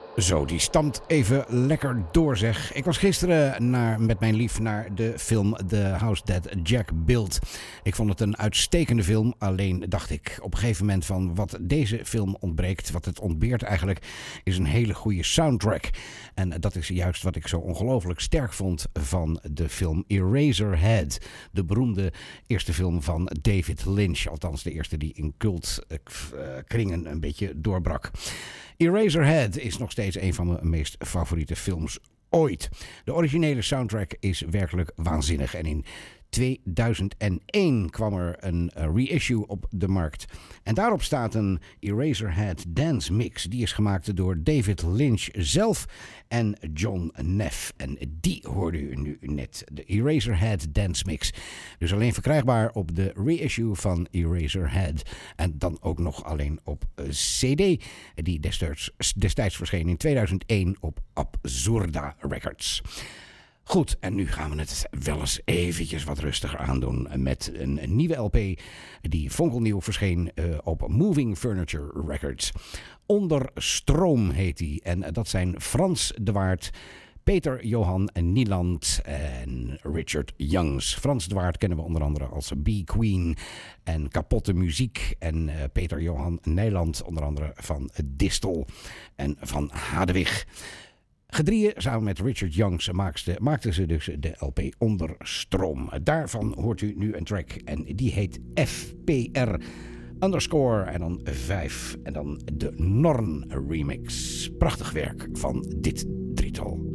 Zo, die stamt even lekker door, zeg. Ik was gisteren met mijn lief naar de film The House That Jack Built. Ik vond het een uitstekende film. Alleen dacht ik op een gegeven moment van wat deze film ontbreekt, wat het ontbeert eigenlijk, is een hele goede soundtrack. En dat is juist wat ik zo ongelooflijk sterk vond van de film Eraserhead. De beroemde eerste film van David Lynch. Althans de eerste die in cultkringen een beetje doorbrak. Eraserhead is nog steeds een van mijn meest favoriete films ooit. De originele soundtrack is werkelijk waanzinnig. En in 2001 kwam er een reissue op de markt. En daarop staat een Eraserhead Dance Mix. Die is gemaakt door David Lynch zelf en John Neff. En die hoorde u nu net. De Eraserhead Dance Mix. Dus alleen verkrijgbaar op de reissue van Eraserhead. En dan ook nog alleen op CD. Die destijds verscheen in 2001 op Absurda Records. Goed, en nu gaan we het wel eens eventjes wat rustiger aandoen met een nieuwe LP die fonkelnieuw verscheen op Moving Furniture Records. Onder Stroom heet die en dat zijn Frans de Waard, Peter Johan Nieland en Richard Youngs. Frans de Waard kennen we onder andere als Bee Queen en Kapotte Muziek. En Peter Johan Nieland onder andere van Distel en van Hadewig. Gedrieën, samen met Richard Youngs, maakten ze dus de LP Onder Stroom. Daarvan hoort u nu een track en die heet FPR _ en dan 5 en dan de Norn remix. Prachtig werk van dit drietal.